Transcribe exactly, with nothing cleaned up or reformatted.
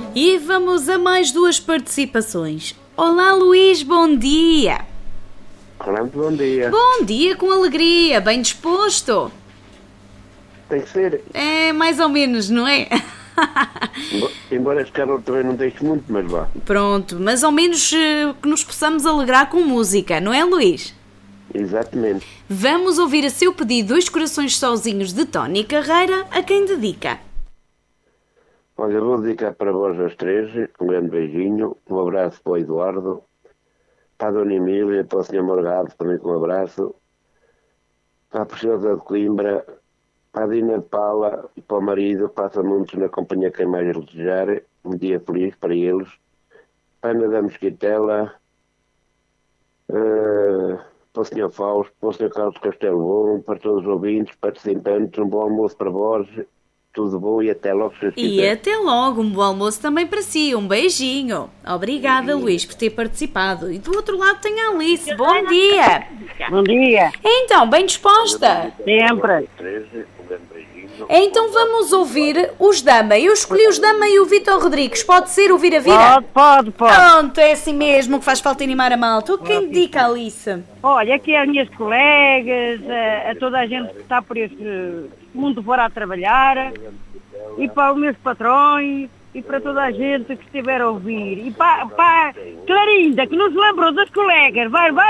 E vamos a mais duas participações. Olá Luís, bom dia. Olá, muito bom dia. Bom dia com alegria, bem disposto. Tem que ser. É mais ou menos, não é? Embora este carro também não deixe muito, mas vá. Pronto, mas ao menos eh, que nos possamos alegrar com música, não é Luís? Exatamente. Vamos ouvir a seu pedido Dois Corações Sozinhos de Tony Carreira, a quem dedica? Olha, vou dedicar para vós as três, um grande beijinho, um abraço para o Eduardo, para a Dona Emília, para o senhor Morgado, também com um abraço, para a Preciosa de Coimbra, para a Dina de Paula e para o marido, passa muitos na companhia quem mais desejar, um dia feliz para eles, para a Ana da Mosquitela, uh, para o senhor Fausto, para o senhor Carlos Castelo Bom, para todos os ouvintes, participantes, um bom almoço para vós, tudo bom e até logo. Se e até logo, um bom almoço também para si, um beijinho. Obrigada Luís por ter participado. E do outro lado tem a Alice, bom dia. Bom dia. Então, bem disposta? Sempre. Então vamos ouvir os Dama. Eu escolhi os Dama e o Vitor Rodrigues. Pode ser ouvir a vida? Pode, pode, pode. Pronto, é assim mesmo que faz falta animar a malta. Quem dedica, Alice? Olha, aqui as minhas colegas, a, a toda a gente que está por este mundo fora a trabalhar, e para os meus patrões, e para toda a gente que estiver a ouvir, e para, para Clarinda, que nos lembrou das colegas. Vai, vai.